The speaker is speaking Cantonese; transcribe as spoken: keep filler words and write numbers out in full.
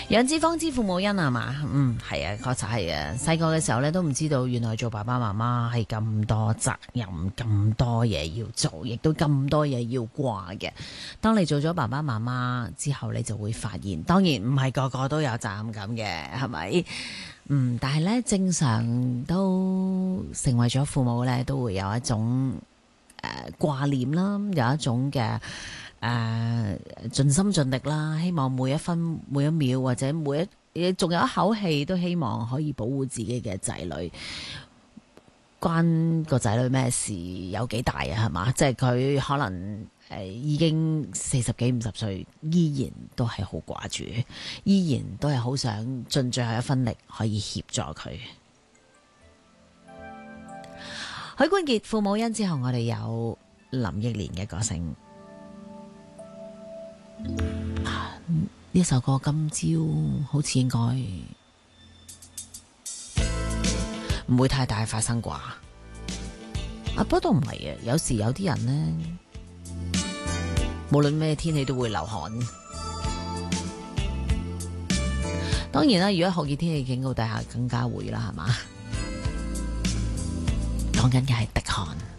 養之方知父母恩係嘛？嗯，係啊，確實係啊。細個嘅時候咧，都唔知道原來做爸爸媽媽係咁多責任、咁多嘢要做，亦都咁多嘢要掛嘅。當你做咗爸爸媽媽之後，你就會發現，當然唔係個個都有責任感嘅，係咪？嗯，但係咧，正常都成為咗父母咧，都會有一種誒掛念啦，有一種嘅。誒、呃，盡心盡力啦，希望每一分每一秒或者每一，仲有一口氣都希望可以保護自己嘅仔女。關個仔女咩事？有幾大啊？係嘛？即係佢可能誒、呃、已經四十幾五十歲，依然都係好掛住，依然都係好想盡最後一分力可以協助佢。許冠傑父母恩之後，我哋有林憶蓮嘅歌聲。呢首歌今朝好似應該唔會太大發生啩？啊，不過都唔係啊，有時有啲人呢，無論咩天氣都會流汗。當然啦，如果酷熱天氣警告底下更加會啦，係嘛？講緊嘅係滴汗。